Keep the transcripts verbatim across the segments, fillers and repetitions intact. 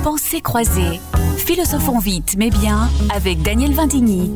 Pensées croisées. Philosophons vite mais bien avec Daniel Vindigny.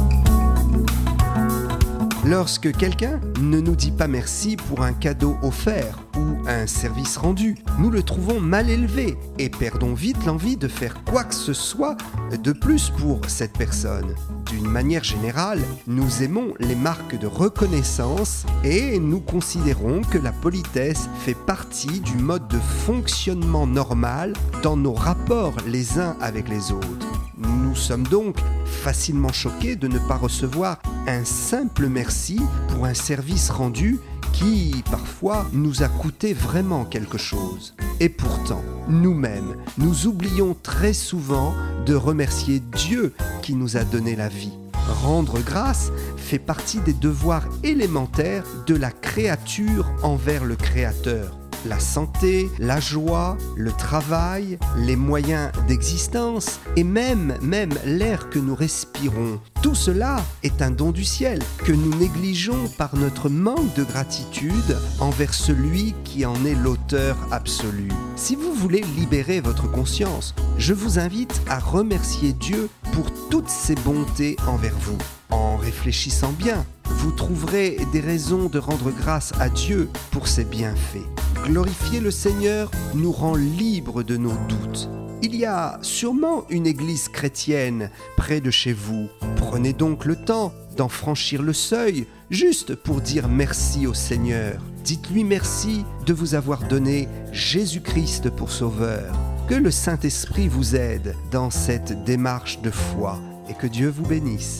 Lorsque quelqu'un ne nous dit pas merci pour un cadeau offert ou un service rendu, nous le trouvons mal élevé et perdons vite l'envie de faire quoi que ce soit de plus pour cette personne. D'une manière générale, nous aimons les marques de reconnaissance et nous considérons que la politesse fait partie du mode de fonctionnement normal dans nos rapports les uns avec les autres. Nous sommes donc facilement choqués de ne pas recevoir un simple merci pour un service rendu qui, parfois, nous a coûté vraiment quelque chose. Et pourtant, nous-mêmes, nous oublions très souvent de remercier Dieu qui nous a donné la vie. Rendre grâce fait partie des devoirs élémentaires de la créature envers le Créateur. La santé, la joie, le travail, les moyens d'existence et même, même l'air que nous respirons. Tout cela est un don du ciel que nous négligeons par notre manque de gratitude envers celui qui en est l'auteur absolu. Si vous voulez libérer votre conscience, je vous invite à remercier Dieu pour toutes ses bontés envers vous. En réfléchissant bien, vous trouverez des raisons de rendre grâce à Dieu pour ses bienfaits. Glorifier le Seigneur nous rend libres de nos doutes. Il y a sûrement une église chrétienne près de chez vous. Prenez donc le temps d'en franchir le seuil, juste pour dire merci au Seigneur. Dites-lui merci de vous avoir donné Jésus-Christ pour sauveur. Que le Saint-Esprit vous aide dans cette démarche de foi et que Dieu vous bénisse.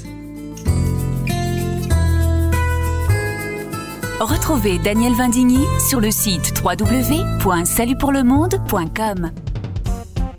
Retrouvez Daniel Vindigny sur le site w w w point salut pour le monde point com.